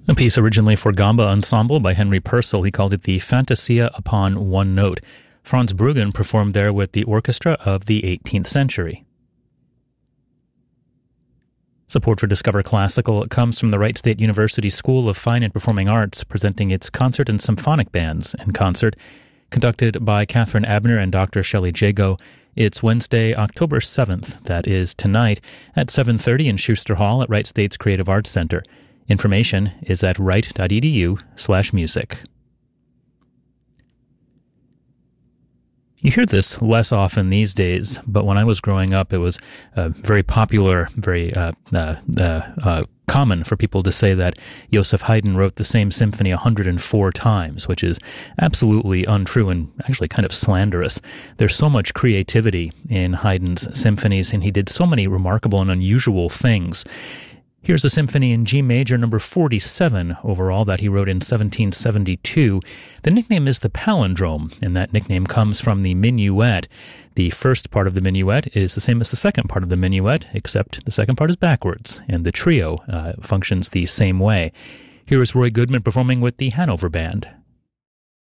A piece originally for Gamba Ensemble by Henry Purcell. He called it the Fantasia upon One Note. Franz Bruggen performed there with the orchestra of the 18th century. Support for Discover Classical comes from the Wright State University School of Fine and Performing Arts, presenting its concert and symphonic bands in concert. Conducted by Catherine Abner and Dr. Shelley Jago. It's Wednesday, October 7th, that is tonight, at 7:30 in Schuster Hall at Wright State's Creative Arts Center. Information is at wright.edu/music. You hear this less often these days, but when I was growing up, it was very popular, very common for people to say that Joseph Haydn wrote the same symphony 104 times, which is absolutely untrue and actually kind of slanderous. There's so much creativity in Haydn's symphonies, and he did so many remarkable and unusual things. Here's a symphony in G major, number 47 overall, that he wrote in 1772. The nickname is the palindrome, and that nickname comes from the minuet. The first part of the minuet is the same as the second part of the minuet, except the second part is backwards, and the trio functions the same way. Here is Roy Goodman performing with the Hanover Band.